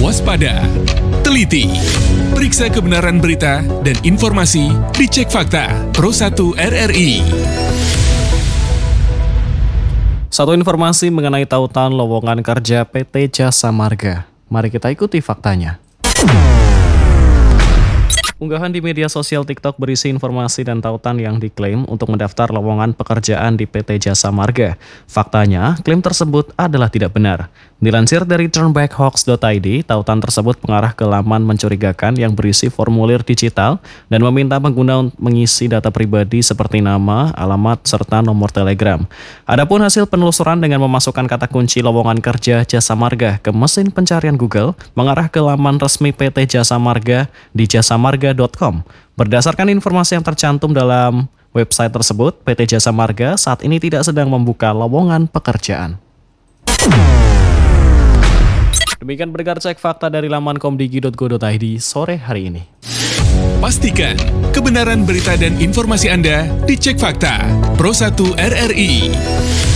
waspada, teliti. Periksa kebenaran berita dan informasi di Cek Fakta Pro 1 RRI. Satu informasi mengenai tautan lowongan kerja PT Jasa Marga. Mari kita ikuti faktanya. Unggahan di media sosial TikTok berisi informasi dan tautan yang diklaim untuk mendaftar lowongan pekerjaan di PT Jasa Marga. Faktanya, klaim tersebut adalah tidak benar. Dilansir dari turnbackhoax.id, tautan tersebut mengarah ke laman mencurigakan yang berisi formulir digital dan meminta pengguna mengisi data pribadi seperti nama, alamat, serta nomor telegram. Adapun hasil penelusuran dengan memasukkan kata kunci lowongan kerja Jasa Marga ke mesin pencarian Google mengarah ke laman resmi PT Jasa Marga di jasamarga.com. Berdasarkan informasi yang tercantum dalam website tersebut, PT Jasa Marga saat ini tidak sedang membuka lowongan pekerjaan. Demikian berita Cek Fakta dari laman komdigi.go.id sore hari ini. Pastikan kebenaran berita dan informasi Anda di Cek Fakta Pro 1 RRI.